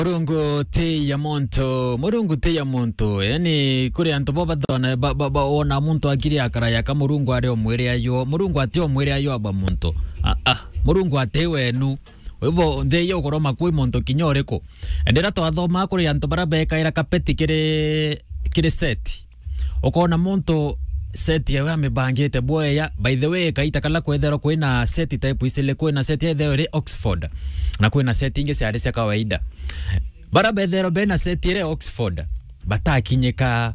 Murungu te ya monto yani kuri antu boba dona ona muntu akiri akara yaka murungu ari omwere ayo murungu ati omwere ayo aba muntu murungu ate wenu Wevo nde yo koroma kui monto kinyoreko endera to athoma kuri antu barabeka ira kapeti kire seti okona muntu seti ya mebangete boya by the way kaita kala kwethero kwina seti type isile kwina seti ethero Oxford na kwina seti inge cia cia kawaida bara bethero bena seti ire Oxford batakinyeka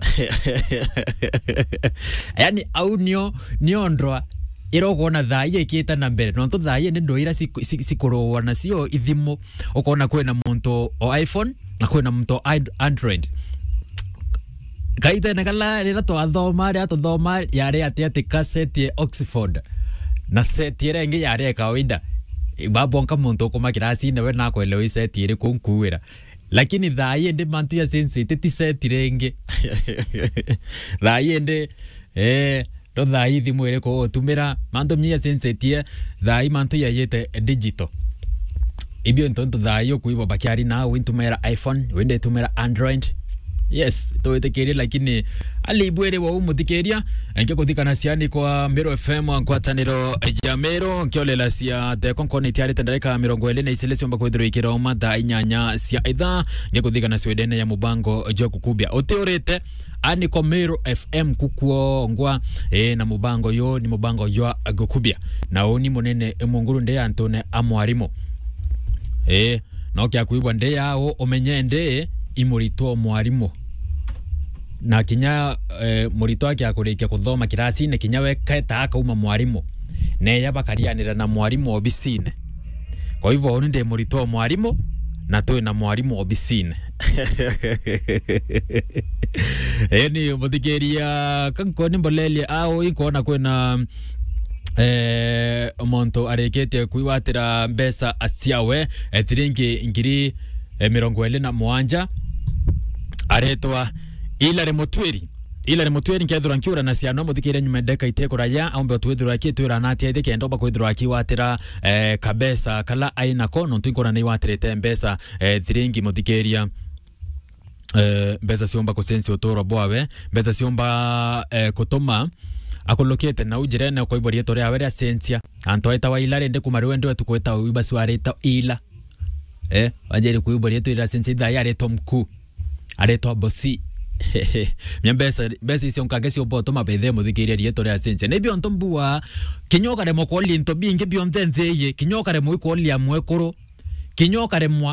yani au niondroa irogona thaiye kita na mbere no to thaiye ni ndoira sikoro na sio ithimo ukona kwina muntu o iPhone na kwina muntu Android kaita na kala rira to athoma yare ati cassette Oxford na set ire ngi yare kawaida babonka muntu kuma kirasi na we na ko elewa set ire kunkuwira lakini thaiye ndi mantu ya sensitive ti set irenge thaiye ndi ndo thai thimu ire ko tumira mantu mya sensitive thai mantu ya yete digital ibyo ntonto thai yo kuibo bakiari na wintumera iPhone wende tumera Android. Yes, towetekeria lakini alibwere wa umuthikeria enke kuthikana ciani kwa Mero FM ngwataniro ya Mero nkiolela cia the konkoni tiari tendereka 20 na iselesi omba kwithiro ikiroma tha inyanya cia itha ngekuthikana Sweden ya mubango jo kukubia oteorete ani ko Mero FM kukuo ngwa na mubango yo ni mubango yo gukubia na oni munene emunguru nde Antone amwarimo no kya kuibwa nde yao omenyende imurito mwarimo na kinya murito ake akurikia kuthoma kirasi ne kinya we kaeta akauma mwarimo ne yabakarianira na mwarimo obisine kwa hivyo oni nde murito mwarimo na toe na mwarimo obisine eni muthikiria kankoni mbolele au ikona kwena monto arekete kuiwatira mbesa asiawe thiringi ngiri 27 aretwa Ilare Mutweri nkethura nkiura na ciano muthikire nyuma ndeka itekora ya aumbe twithura akitwira na ati ithike ndoba kwithura akiwatira kabesa kala aina kono twinkora ni watirete mbesa thiringi muthikiria mbesa ciomba kusensi utoro bwawe mbesa ciomba kutuma akolokete na ujirene kwa ibori etore awere asensia anto eta wa Ilare nde kumariwe nde tukweta ubasi wareta ila wajeri kuibori eto ila sensia da yare tomku areto bosi myambesa isi onkagesi oboto mabethe muthikiria rietore asensia ne bionto mbua kinyoka remo ko linto binge bionte ntheye kinyoka remo ko lia mwekoro kinyoka remwa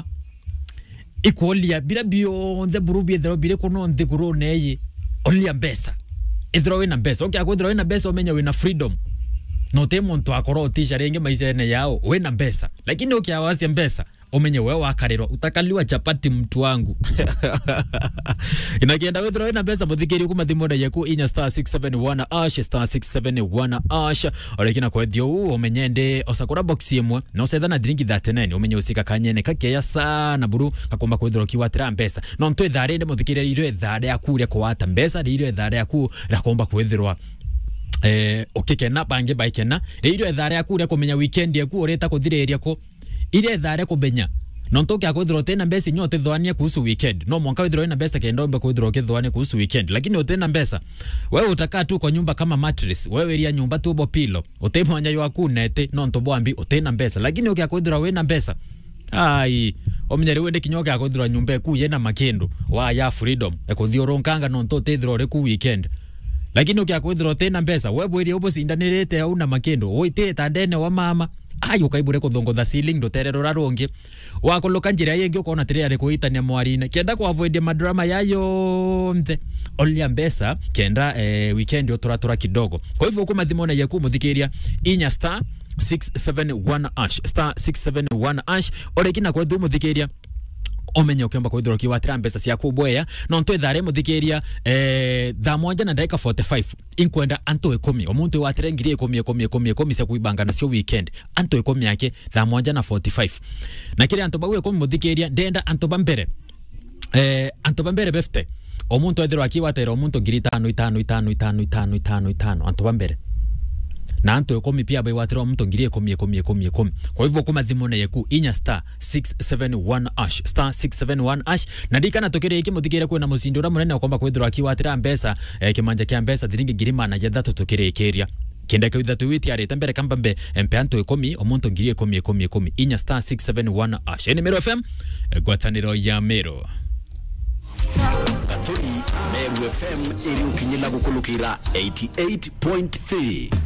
ikolia bira bionte burubi ethero bire kuno nthikuru neye olia mbesa ethero wina mbesa okay akwethero wina mbesa omenya wina freedom no te muntu akorotisha renge maisene yao wina mbesa lakini ukiawasi mbesa omenye wewe wakariro utakaliwa chapati mtu wangu inakienda wethero na pesa muthikiri kuma thimoda yaku inya *671 ash *671 ash orekina kwa dio omenyende osakora box yemwe no sethana drink 39 omenye usika kanyene kakeya sana buru kakomba kwethero kiwatira mbesa no ntwe thare nde muthikiri iro thare yakure kwata mbesa iro thare yaku rakomba kwethero okikena bange baikena iro thare yakure kumenya weekend yaku oreta kuthireria ko ile thare kubenya no ntoke akwithiro tena mbesa nyote thwania kuhusu weekend no mwanka withiro na mbesa kendo mbe kwithiro kithwania kuhusu weekend lakini utena mbesa wewe utakaa tu kwa nyumba kama mattress wewe ria nyumba tu bo pillow utemwanya yaku nete no ntobwambi utena mbesa lakini ukiakwithiro we na mbesa ai omenyere wende kinyoka akwithiro nyumba ku yena makendo wa ya freedom ekuthionkanga no ntotethiro re ku weekend lakini ukiakwithiro tena mbesa wewe ria obosindanirete au na makendo oite tandene wa mama ayo kaibure kuthongotha ceiling ndoterero raronge wakoloka njira yengi ukona tirere kuitania mwarine kenda kwa avoid madrama yayo nthe olia mbesa kenda weekend otoratora kidogo kwa hivyo kuma thimona yaku muthikiria inya *671 ash *671 ash orekina kwa thumu muthikiria omenye ukiomba kwithiro kiwatira mbesa ciaku bweya no ntwe thare muthikiria tha moja na dakika 45 inkwenda anto 10 omuntu watire ngiri 10 cia kuibanga nacio weekend anto 10 yake tha moja na 45 na kile anto bawe 10 muthikiria ndenda anto bambere befte omuntu ethiro akiwatira omuntu ngiri 5 anto bambere na anto 10 pia baiwatira mtu ngirie 10. Kwa hivyo kuma thimone yeku inya star 671 ash star 671 ash na dikana tokere iki muthigire kwina musindura munene kwamba kwithira akiwatira mbesa kimanja kia mbesa thiringi ngirima na jatha tokere ikiria kenda kwa ithatu witi arete mbere kambambe mpeanto 10 omuntu ngirie 10 inya star 671 ash ni Meru FM gwataniro ya Meru Gaturi Meru FM iri ukinyila gukulukira 88.3